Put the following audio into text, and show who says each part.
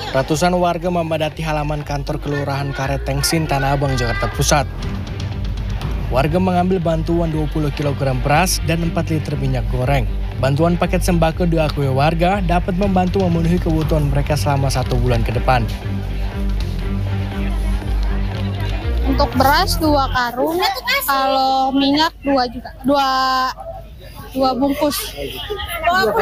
Speaker 1: Ratusan warga memadati halaman kantor Kelurahan Karet Tengsin, Tanah Abang, Jakarta Pusat. Warga mengambil bantuan 20 kg beras dan 4 liter minyak goreng. Bantuan paket sembako diakui warga dapat membantu memenuhi kebutuhan mereka selama 1 bulan ke depan.
Speaker 2: Untuk beras 2 karung, kalau minyak 2 juga, 2 bungkus.